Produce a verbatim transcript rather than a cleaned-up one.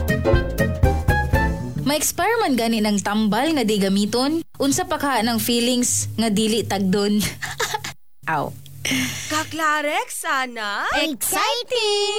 Ma-expire man gani ng tambal nga di gamiton, unsa pa ka ng feelings nga dili tagdon. Aw. Kaklarek, sana? Exciting!